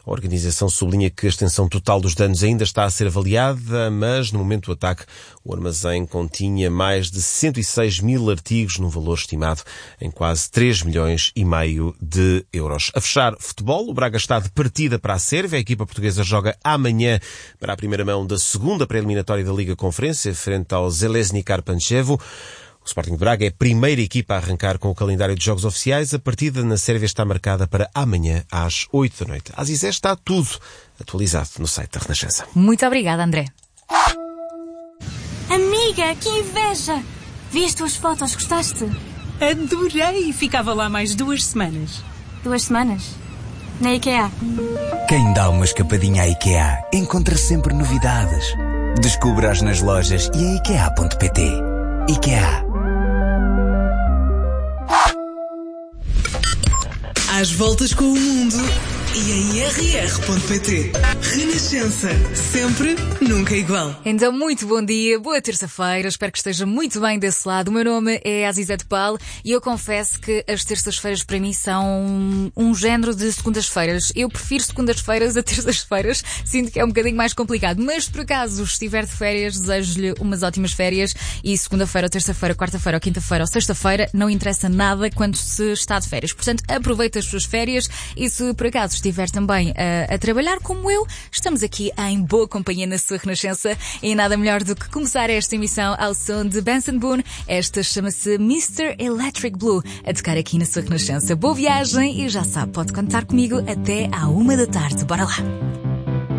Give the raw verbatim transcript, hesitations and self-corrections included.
A organização sublinha que a extensão total dos danos ainda está a ser avaliada, mas no momento do ataque o armazém continha mais de cento e seis mil artigos, num valor estimado em quase três milhões e meio de euros. A fechar futebol, o Braga está de partida para a Sérvia. A equipa portuguesa joga amanhã para a primeira mão da segunda pré-eliminatória da Liga Conferência, frente ao Željezničar Pančevo. O Sporting de Braga é a primeira equipa a arrancar com o calendário de jogos oficiais. A partida na Sérvia está marcada para amanhã às oito da noite. A Zizé está tudo atualizado no site da Renascença. Muito obrigada, André. Amiga, que inveja! Viste as fotos, gostaste? Adorei! Ficava lá mais duas semanas. Duas semanas? Na IKEA? Quem dá uma escapadinha à IKEA encontra sempre novidades. Descubra-as nas lojas e em ikea ponto pt. IKEA. Às voltas com o mundo e em r r ponto pt. Renascença. Sempre, nunca igual. Então, muito bom dia, boa terça-feira. Espero que esteja muito bem desse lado. O meu nome é Azizé de Paulo e eu confesso que as terças-feiras para mim são um género de segundas-feiras. Eu prefiro segundas-feiras a terças-feiras. Sinto que é um bocadinho mais complicado. Mas, se por acaso estiver de férias, desejo-lhe umas ótimas férias. E segunda-feira, ou terça-feira, ou quarta-feira, ou quinta-feira, ou sexta-feira, não interessa nada quando se está de férias. Portanto, aproveite as suas férias e, se por acaso estiver também a, a trabalhar como eu, estamos aqui em boa companhia na sua Renascença e nada melhor do que começar esta emissão ao som de Benson Boone. Esta chama-se mister Electric Blue, a tocar aqui na sua Renascença. Boa viagem e já sabe, pode contar comigo até à uma da tarde. Bora lá!